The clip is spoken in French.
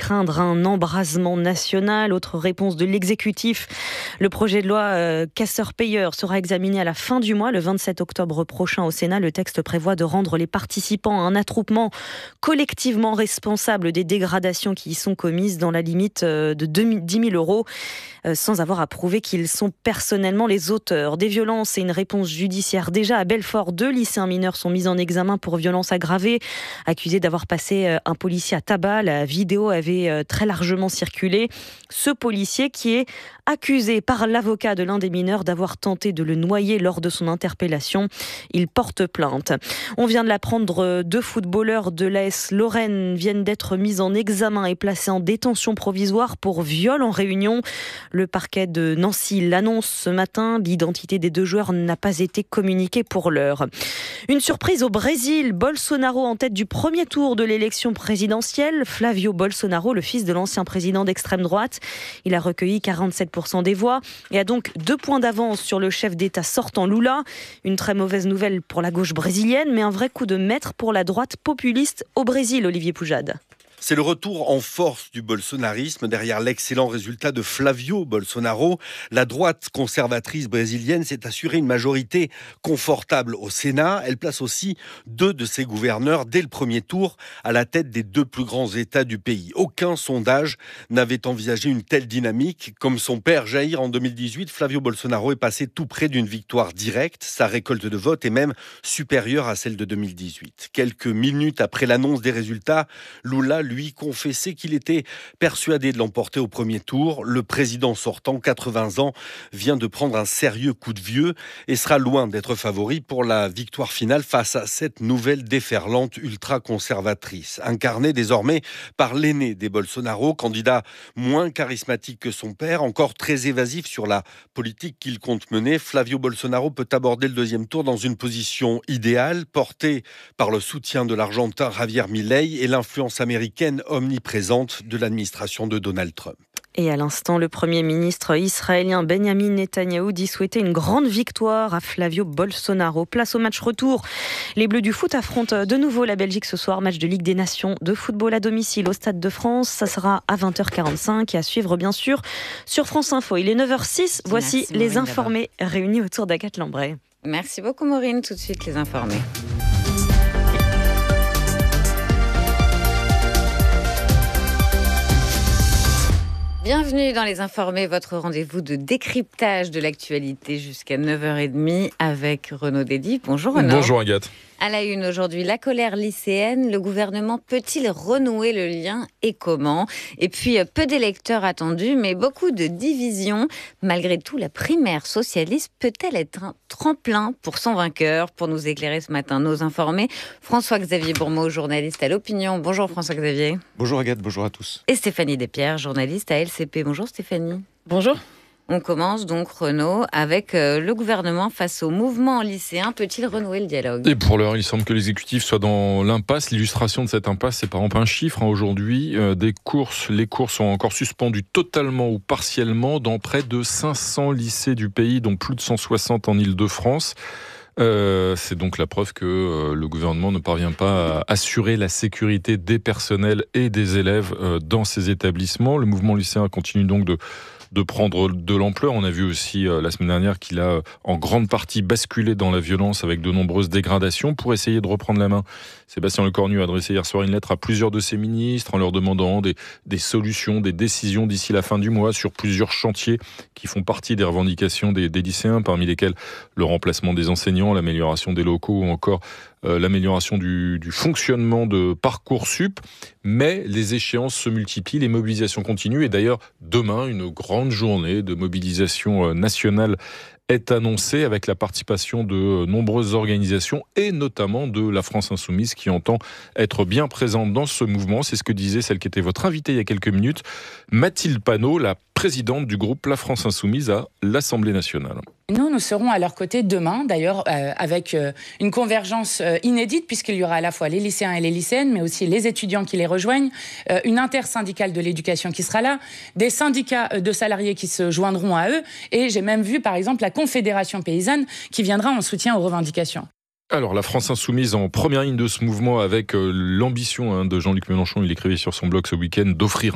craindre un embrasement national. Autre réponse de l'exécutif. Le projet de loi casseur-payeur sera examiné à la fin du mois, le 27 octobre prochain au Sénat. Le texte prévoit de rendre les participants à un attroupement collectivement responsable des dégradations qui y sont commises dans la limite de 10 000 euros, sans avoir à prouver qu'ils sont personnellement les auteurs des violences. Et une réponse judiciaire. Déjà à Belfort, 2 lycéens mineurs sont mis en examen pour violences aggravées, accusés d'avoir passé un policier à tabac. La vidéo avait très largement circulé. Ce policier qui est accusé par l'avocat de l'un des mineurs d'avoir tenté de le noyer lors de son interpellation. Il porte plainte. On vient de l'apprendre, 2 footballeurs de l'AS Lorraine viennent d'être mis en examen et placés en détention provisoire pour viol en réunion. Le parquet de Nancy l'annonce ce matin. L'identité des 2 joueurs n'a pas été communiquée pour l'heure. Une surprise au Brésil. Bolsonaro en tête du premier tour de l'élection présidentielle. Flavio Bolsonaro, le fils de l'ancien président d'extrême droite. Il a recueilli 47% des voix et a donc 2 points d'avance sur le chef d'État sortant Lula. Une très mauvaise nouvelle pour la gauche brésilienne, mais un vrai coup de maître pour la droite populiste au Brésil, Olivier Poujade. C'est le retour en force du bolsonarisme derrière l'excellent résultat de Flavio Bolsonaro. La droite conservatrice brésilienne s'est assurée une majorité confortable au Sénat. Elle place aussi 2 de ses gouverneurs dès le premier tour à la tête des 2 plus grands États du pays. Aucun sondage n'avait envisagé une telle dynamique. Comme son père Jair en 2018, Flavio Bolsonaro est passé tout près d'une victoire directe. Sa récolte de vote est même supérieure à celle de 2018. Quelques minutes après l'annonce des résultats, Lula lui confessait qu'il était persuadé de l'emporter au premier tour. Le président sortant, 80 ans, vient de prendre un sérieux coup de vieux et sera loin d'être favori pour la victoire finale face à cette nouvelle déferlante ultra-conservatrice. Incarnée désormais par l'aîné des Bolsonaro, candidat moins charismatique que son père, encore très évasif sur la politique qu'il compte mener, Flavio Bolsonaro peut aborder le deuxième tour dans une position idéale, portée par le soutien de l'Argentin Javier Milei et l'influence américaine omniprésente de l'administration de Donald Trump. Et à l'instant, le Premier ministre israélien Benjamin Netanyahou dit souhaiter une grande victoire à Flavio Bolsonaro. Place au match retour. Les Bleus du foot affrontent de nouveau la Belgique ce soir. Match de Ligue des Nations de football à domicile au Stade de France. Ça sera à 20h45 et à suivre bien sûr sur France Info. Il est 9h06. Voici Merci, les Maureen, informés réunis autour d'Agathe Lambray. Merci beaucoup Maureen. Tout de suite les informés. Bienvenue dans Les Informés, votre rendez-vous de décryptage de l'actualité jusqu'à 9h30 avec Renaud Dédy. Bonjour Renaud. Bonjour Agathe. À la une aujourd'hui, la colère lycéenne. Le gouvernement peut-il renouer le lien et comment ? Et puis, peu d'électeurs attendus, mais beaucoup de divisions. Malgré tout, la primaire socialiste peut-elle être un tremplin pour son vainqueur ? Pour nous éclairer ce matin, nos informés, François-Xavier Bourmeau, journaliste à l'Opinion. Bonjour François-Xavier. Bonjour Agathe, bonjour à tous. Et Stéphanie Despierres, journaliste à LCP. Bonjour Stéphanie. Bonjour. On commence donc, Renaud, avec le gouvernement face au mouvement lycéen. Peut-il renouer le dialogue ? Et pour l'heure, il semble que l'exécutif soit dans l'impasse. L'illustration de cette impasse, c'est par exemple un chiffre. Aujourd'hui, les courses sont encore suspendues totalement ou partiellement dans près de 500 lycées du pays, dont plus de 160 en Île-de-France. C'est donc la preuve que le gouvernement ne parvient pas à assurer la sécurité des personnels et des élèves dans ces établissements. Le mouvement lycéen continue donc de prendre de l'ampleur. On a vu aussi la semaine dernière qu'il a en grande partie basculé dans la violence avec de nombreuses dégradations. Pour essayer de reprendre la main, Sébastien Lecornu a adressé hier soir une lettre à plusieurs de ses ministres en leur demandant des solutions, des décisions d'ici la fin du mois sur plusieurs chantiers qui font partie des revendications des lycéens, parmi lesquels le remplacement des enseignants, l'amélioration des locaux ou encore l'amélioration du fonctionnement de Parcoursup. Mais les échéances se multiplient, les mobilisations continuent. Et d'ailleurs, demain, une grande journée de mobilisation nationale est annoncée avec la participation de nombreuses organisations et notamment de la France Insoumise qui entend être bien présente dans ce mouvement. C'est ce que disait celle qui était votre invitée il y a quelques minutes, Mathilde Panot, la présidente du groupe La France Insoumise à l'Assemblée nationale. Nous serons à leur côté demain, d'ailleurs, avec une convergence inédite, puisqu'il y aura à la fois les lycéens et les lycéennes, mais aussi les étudiants qui les rejoignent, une intersyndicale de l'éducation qui sera là, des syndicats de salariés qui se joindront à eux, et j'ai même vu, par exemple, la Confédération paysanne qui viendra en soutien aux revendications. Alors, la France Insoumise en première ligne de ce mouvement avec l'ambition de Jean-Luc Mélenchon, il écrivait sur son blog ce week-end, d'offrir